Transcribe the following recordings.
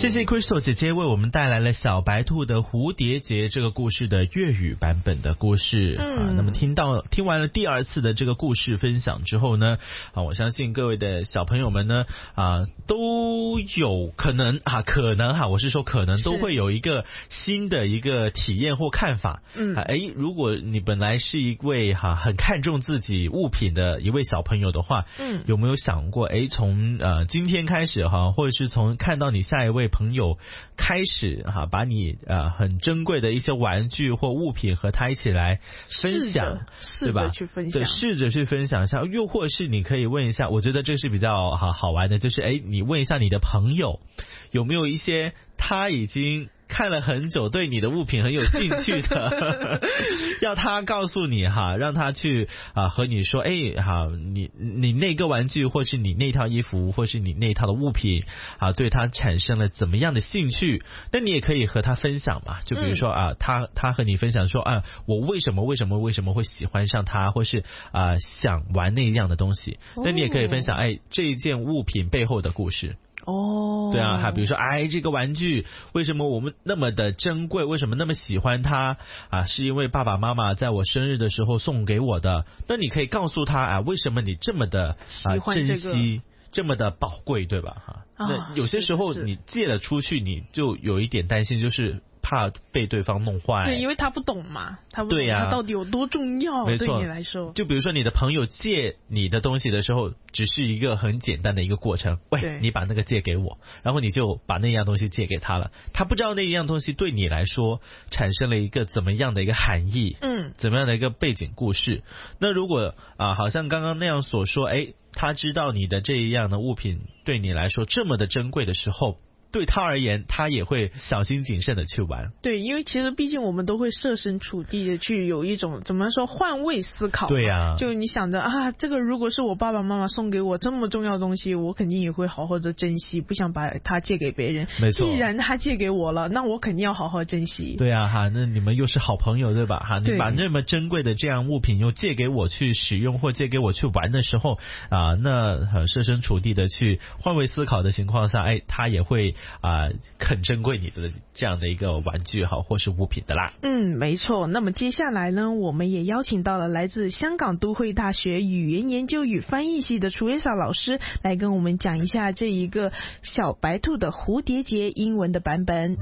谢谢 Crystal 姐姐为我们带来了小白兔的蝴蝶结这个故事的粤语版本的故事。那么听完了第二次的这个故事分享之后呢，我相信各位的小朋友们呢，都有可能我是说可能都会有一个新的一个体验或看法。如果你本来是一位很看重自己物品的一位小朋友的话，有没有想过从今天开始或者是从看到你下一位朋友开始把你很珍贵的一些玩具或物品和他一起来分享， 试着去分享， 对，试着去分享一下。又或是你可以问一下，我觉得这是比较好玩的，就是你问一下你的朋友有没有一些他已经看了很久对你的物品很有兴趣的要他告诉你让他去和你说你那个玩具或是你那套衣服或是你那套的物品对他产生了怎么样的兴趣，那你也可以和他分享嘛，就比如说他和你分享说我为什么会喜欢上他，或是想玩那样的东西，那你也可以分享这一件物品背后的故事。对啊，比如说这个玩具为什么我们那么的珍贵，为什么那么喜欢它是因为爸爸妈妈在我生日的时候送给我的。那你可以告诉他为什么你这么的珍惜，这么的宝贵，对吧？那有些时候你借了出去，你就有一点担心，就是怕被对方弄坏。 对，因为他不懂嘛，他不懂它到底有多重要，对你来说。 就比如说你的朋友借你的东西的时候，只是一个很简单的一个过程，你把那个借给我，然后你就把那样东西借给他了，他不知道那一样东西对你来说产生了一个怎么样的一个含义，怎么样的一个背景故事。那如果好像刚刚那样所说，他知道你的这一样的物品对你来说这么的珍贵的时候，对他而言他也会小心谨慎的去玩。对， 因为其实毕竟我们都会设身处地的去有一种怎么说换位思考。 对呀， 就你想着这个如果是我爸爸妈妈送给我这么重要的东西，我肯定也会好好的珍惜，不想把它借给别人。 没错， 既然他借给我了，那我肯定要好好珍惜。 对啊那你们又是好朋友对吧你把那么珍贵的这样物品又借给我去使用或借给我去玩的时候那设身处地的去换位思考的情况下他也会很珍贵你的这样的一个玩具或是物品的啦。 没错。那么接下来呢，我们也邀请到了来自香港都会大学语言研究与翻译系的楚维莎老师来跟我们讲一下这一个小白兔的蝴蝶结英文的版本。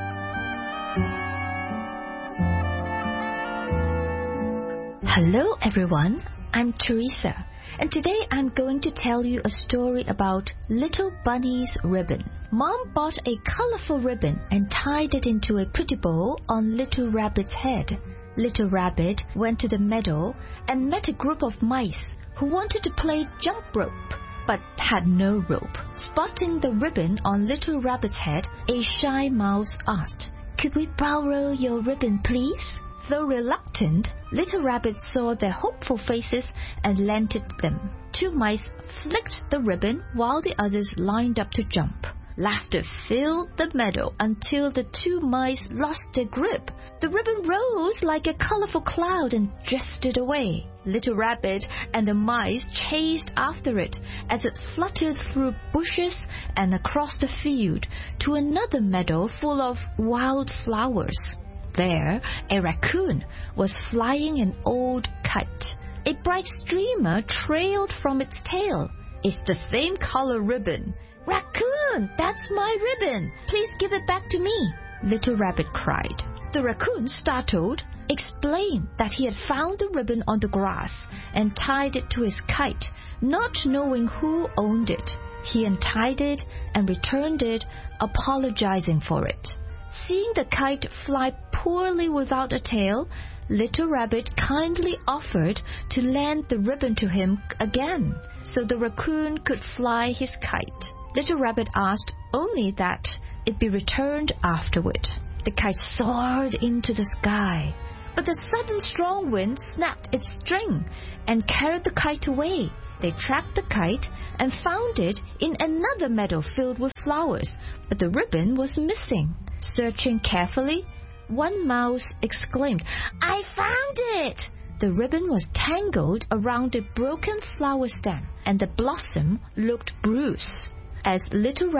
Hello everyone, I'm Teresa, and today I'm going to tell you a story about Little Bunny's ribbon. Mom bought a colorful ribbon and tied it into a pretty bow on Little Rabbit's head. Little Rabbit went to the meadow and met a group of mice who wanted to play jump rope, but had no rope. Spotting the ribbon on Little Rabbit's head, a shy mouse asked, "Could we borrow your ribbon, please?" Though reluctant, Little Rabbit saw their hopeful faces and lent it them. Two mice flicked the ribbon while the others lined up to jump. Laughter filled the meadow until the two mice lost their grip. The ribbon rose like a colorful cloud and drifted away. Little Rabbit and the mice chased after it as it fluttered through bushes and across the field to another meadow full of wild flowers. There, a raccoon was flying an old kite. A bright streamer trailed from its tail. "It's the same color ribbon." "Raccoon, that's my ribbon. Please give it back to me," Little Rabbit cried. The raccoon, startled, explained that he had found the ribbon on the grass and tied it to his kite, not knowing who owned it. He untied it and returned it, apologizing for it. Seeing the kite fly poorly without a tail, Little Rabbit kindly offered to lend the ribbon to him again, so the raccoon could fly his kite. Little Rabbit asked only that it be returned afterward. The kite soared into the sky, but the sudden strong wind snapped its string and carried the kite away. They tracked the kite and found it in another meadow filled with flowers, but the ribbon was missing. Searching carefully, one mouse exclaimed, "I found it!" The ribbon was tangled around a broken flower stem, and the blossom looked bruised. As Little Rabbit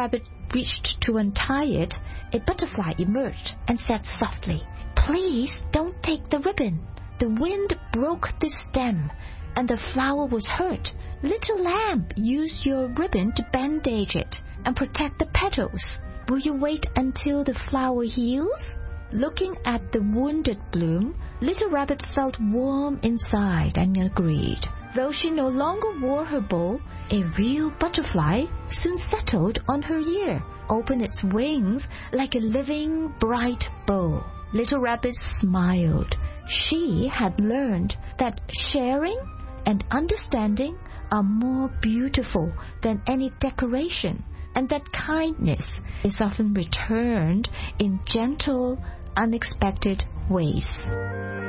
reached to untie it, a butterfly emerged and said softly, "Please don't take the ribbon. The wind broke the stem, and the flower was hurt. Little lamb, use your ribbon to bandage it and protect the petals. Will you wait until the flower heals?" Looking at the wounded bloom, Little Rabbit felt warm inside and agreed. Though she no longer wore her bow, a real butterfly soon settled on her ear, opened its wings like a living, bright bow. Little Rabbit smiled. She had learned that sharing and understanding are more beautiful than any decoration, and that kindness is often returned in gentle, unexpected ways.